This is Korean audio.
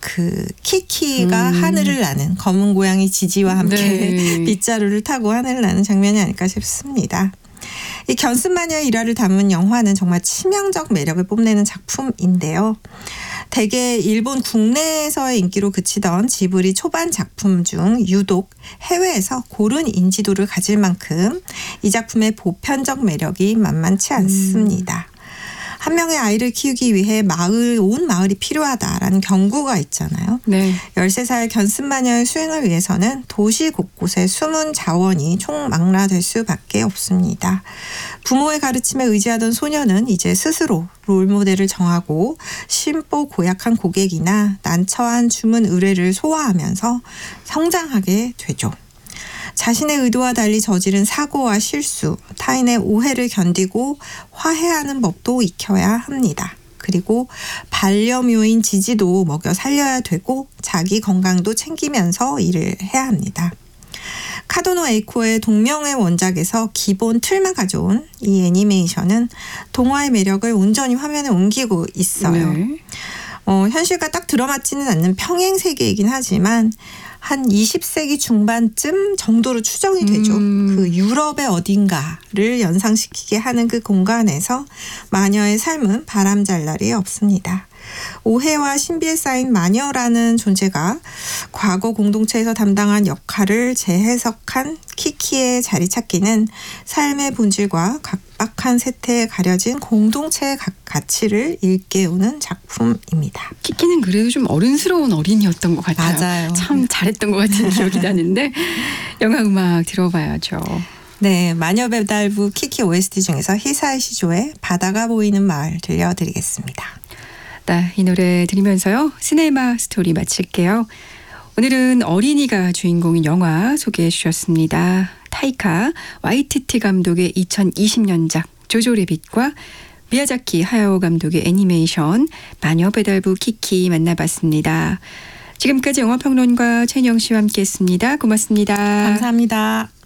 그 키키가 하늘을 나는 검은 고양이 지지와 함께 네. 빗자루를 타고 하늘을 나는 장면이 아닐까 싶습니다. 이 견습마녀의 일화를 담은 영화는 정말 치명적 매력을 뽐내는 작품인데요. 대개 일본 국내에서의 인기로 그치던 지브리 초반 작품 중 유독 해외에서 고른 인지도를 가질 만큼 이 작품의 보편적 매력이 만만치 않습니다. 한 명의 아이를 키우기 위해 온 마을이 필요하다라는 경고가 있잖아요. 네. 13살 견습마녀의 수행을 위해서는 도시 곳곳에 숨은 자원이 총망라될 수밖에 없습니다. 부모의 가르침에 의지하던 소녀는 이제 스스로 롤모델을 정하고 심보 고약한 고객이나 난처한 주문 의뢰를 소화하면서 성장하게 되죠. 자신의 의도와 달리 저지른 사고와 실수, 타인의 오해를 견디고 화해하는 법도 익혀야 합니다. 그리고 반려묘인 지지도 먹여 살려야 되고 자기 건강도 챙기면서 일을 해야 합니다. 카도노 에이코의 동명의 원작에서 기본 틀만 가져온 이 애니메이션은 동화의 매력을 온전히 화면에 옮기고 있어요. 네. 현실과 딱 들어맞지는 않는 평행 세계이긴 하지만 한 20세기 중반쯤 정도로 추정이 되죠. 그 유럽의 어딘가를 연상시키게 하는 그 공간에서 마녀의 삶은 바람잘 날이 없습니다. 오해와 신비에 쌓인 마녀라는 존재가 과거 공동체에서 담당한 역할을 재해석한 키키의 자리찾기는 삶의 본질과 각박한 세태에 가려진 공동체의 가치를 일깨우는 작품입니다. 키키는 그래도 좀 어른스러운 어린이였던 것 같아요. 맞아요. 참 잘했던 것 같은 기억이 나는데 영화 음악 들어봐야죠. 네, 마녀배달부 키키 OST 중에서 히사이 시조의 바다가 보이는 마을 들려드리겠습니다. 네, 이 노래 들으면서요. 시네마 스토리 마칠게요. 오늘은 어린이가 주인공인 영화 소개해 주셨습니다. 타이카 와이티티 감독의 2020년작 조조래빗과 미야자키 하야오 감독의 애니메이션 마녀배달부 키키 만나봤습니다. 지금까지 영화평론가 최인영 씨와 함께했습니다. 고맙습니다. 감사합니다.